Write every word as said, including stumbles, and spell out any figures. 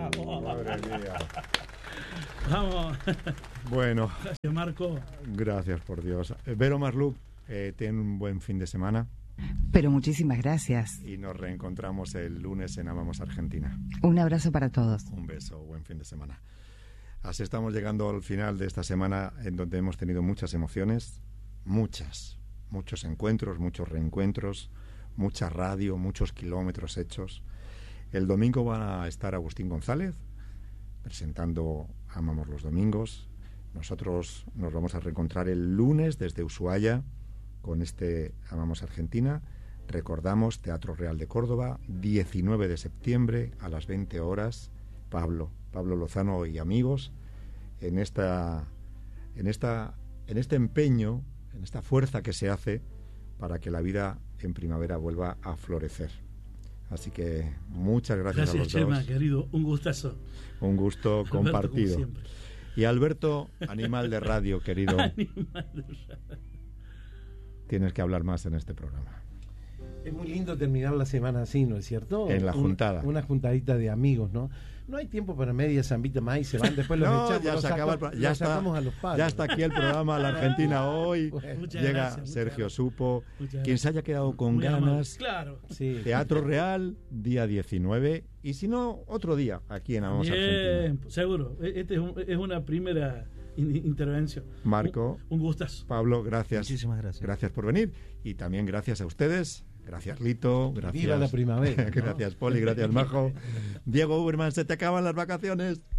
Vamos. Madre mía. Vamos. Bueno. Gracias, Marco. Gracias, por Dios. Vero Marluc, eh, ten un buen fin de semana. Pero muchísimas gracias. Y nos reencontramos el lunes en Amamos Argentina. Un abrazo para todos. Un beso, buen fin de semana. Así estamos llegando al final de esta semana en donde hemos tenido muchas emociones, muchas, muchos encuentros, muchos reencuentros, mucha radio, muchos kilómetros hechos. El domingo va a estar Agustín González presentando Amamos los Domingos. Nosotros nos vamos a reencontrar el lunes desde Ushuaia con este Amamos Argentina. Recordamos, Teatro Real de Córdoba, diecinueve de septiembre a las veinte horas. Pablo, Pablo Lozano y amigos, en esta, en esta, en este empeño, en esta fuerza que se hace para que la vida en primavera vuelva a florecer. Así que muchas gracias, gracias a los Chema, dos. querido, un gustazo. Un gusto Alberto, compartido. como siempre. Y Alberto, animal de radio, querido. Animal de radio. Tienes que hablar más en este programa. Es muy lindo terminar la semana así, ¿no es cierto? En la juntada. Una, una juntadita de amigos, ¿no? No hay tiempo para media zambita más y se van, después los no, echamos, ya los, se saca, acaba el pro- ya los está, sacamos a los palos. Ya está aquí el programa La Argentina Hoy. Bueno, muchas Llega gracias, Sergio muchas Supo. muchas Quien gracias. se haya quedado con Muy ganas, amable. Claro. sí. Teatro Real, día diecinueve. Y si no, otro día aquí en Amamos Argentina. Bien, seguro. Este es, un, es una primera in- intervención. Marco, Un, un gustazo. Pablo, gracias. Muchísimas gracias. Gracias por venir. Y también gracias a ustedes. Gracias, Lito. Gracias. Viva la primavera, ¿no? Gracias, Poli. Gracias, Majo. Diego Uberman, se te acaban las vacaciones.